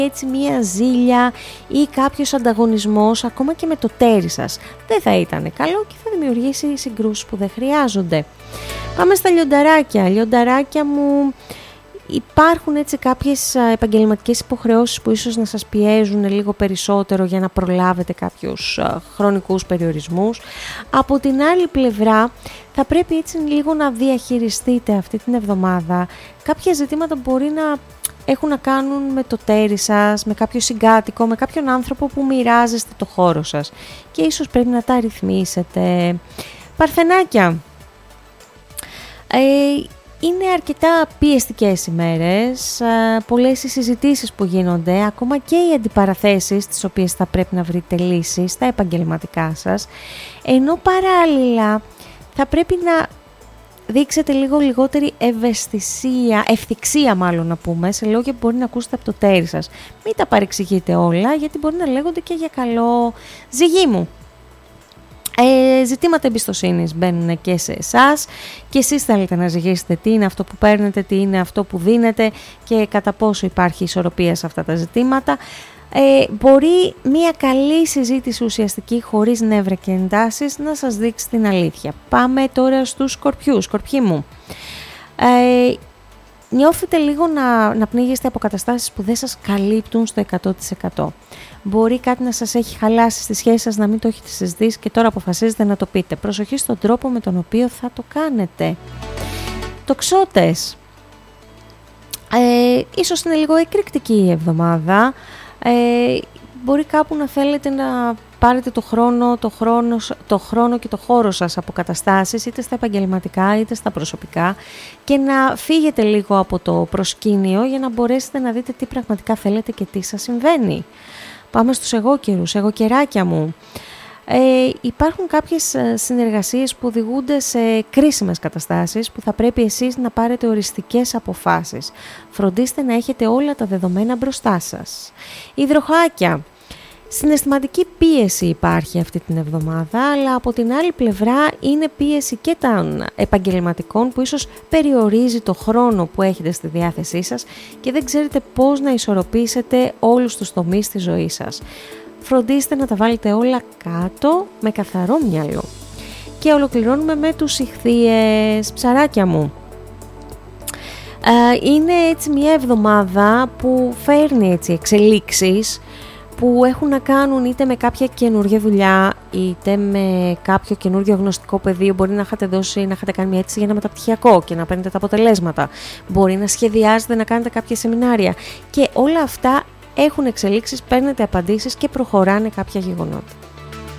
έτσι μία ζήλια ή κάποιος ανταγωνισμός ακόμα και με το τέρι σας δεν θα ήταν καλό και θα δημιουργήσει συγκρούσεις που δεν χρειάζονται. Πάμε στα λιονταράκια. Λιονταράκια μου, υπάρχουν έτσι κάποιες επαγγελματικές υποχρεώσεις που ίσως να σας πιέζουν λίγο περισσότερο για να προλάβετε κάποιους χρονικούς περιορισμούς. Από την άλλη πλευρά θα πρέπει έτσι λίγο να διαχειριστείτε αυτή την εβδομάδα κάποια ζητήματα που μπορεί να έχουν να κάνουν με το τέρι σας, με κάποιο συγκάτοικο, με κάποιον άνθρωπο που μοιράζεστε το χώρο σας και ίσως πρέπει να τα ρυθμίσετε. Παρθενάκια, είναι αρκετά πιεστικές ημέρες, πολλές οι συζητήσεις που γίνονται, ακόμα και οι αντιπαραθέσεις τις οποίες θα πρέπει να βρείτε λύση στα επαγγελματικά σας, ενώ παράλληλα θα πρέπει να δείξετε λίγο λιγότερη ευθυξία μάλλον να πούμε, σε λόγια που μπορεί να ακούσετε από το τέρι σας. Μην τα παρεξηγείτε όλα, γιατί μπορεί να λέγονται και για καλό. Ζυγή μου, ζητήματα εμπιστοσύνης μπαίνουν και σε εσάς και εσείς θέλετε να ζυγίσετε τι είναι αυτό που παίρνετε, τι είναι αυτό που δίνετε και κατά πόσο υπάρχει ισορροπία σε αυτά τα ζητήματα. Μπορεί μια καλή συζήτηση ουσιαστική χωρίς νεύρα και εντάσεις να σας δείξει την αλήθεια. Πάμε τώρα στους σκορπιούς. Σκορπιοί μου, νιώθετε λίγο να πνίγεστε από καταστάσεις που δεν σας καλύπτουν στο 100%. Μπορεί κάτι να σας έχει χαλάσει στη σχέση σας, να μην το έχετε συζητήσει και τώρα αποφασίζετε να το πείτε. Προσοχή στον τρόπο με τον οποίο θα το κάνετε. Τοξότες, ίσως είναι λίγο εκρηκτική η εβδομάδα. Μπορεί κάπου να θέλετε να πάρετε το χρόνο και το χώρο σας από καταστάσεις, είτε στα επαγγελματικά είτε στα προσωπικά, και να φύγετε λίγο από το προσκήνιο για να μπορέσετε να δείτε τι πραγματικά θέλετε και τι σας συμβαίνει. Πάμε στους εγώκερους, εγωκεράκια μου. Υπάρχουν κάποιες συνεργασίες που οδηγούνται σε κρίσιμες καταστάσεις που θα πρέπει εσείς να πάρετε οριστικές αποφάσεις. Φροντίστε να έχετε όλα τα δεδομένα μπροστά σας. Υδροχάκια. Συναισθηματική πίεση υπάρχει αυτή την εβδομάδα, αλλά από την άλλη πλευρά είναι πίεση και των επαγγελματικών που ίσως περιορίζει το χρόνο που έχετε στη διάθεσή σας και δεν ξέρετε πώς να ισορροπήσετε όλους τους τομείς της ζωής σας. Φροντίστε να τα βάλετε όλα κάτω με καθαρό μυαλό. Και ολοκληρώνουμε με τους ιχθύες. Ψαράκια μου, είναι έτσι μια εβδομάδα που φέρνει έτσι εξελίξεις που έχουν να κάνουν είτε με κάποια καινούργια δουλειά είτε με κάποιο καινούργιο γνωστικό πεδίο. Μπορεί να είχατε κάνει μια αίτηση για ένα μεταπτυχιακό και να παίρνετε τα αποτελέσματα. Μπορεί να σχεδιάζετε να κάνετε κάποια σεμινάρια και όλα αυτά έχουν εξελίξεις, παίρνετε απαντήσεις και προχωράνε κάποια γεγονότα.